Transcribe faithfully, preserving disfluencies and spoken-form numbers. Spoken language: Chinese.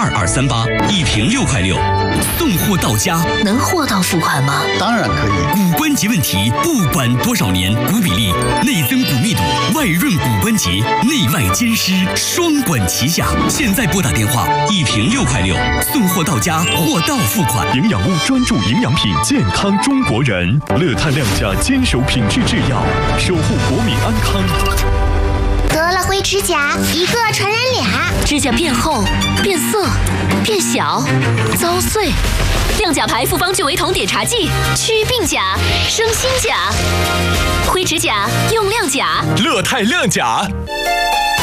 二二三八，一瓶六块六，送货到家。 能货到付款吗？ 当然可以。 骨关节问题不管多少年，骨比例、内增骨密度、外润骨关节、内外兼施，双管齐下。现在拨打电话，一瓶六块六，送货到家，货到付款。 营养屋专注营养品，健康中国人。乐泰亮价坚守品质制药，守护国民安康。 得了灰指甲，一个传染俩， 指甲变厚、变色、变小、遭碎。亮甲牌复方聚维酮碘茶剂，祛病甲，生新甲。灰指甲用亮甲， 乐泰亮甲。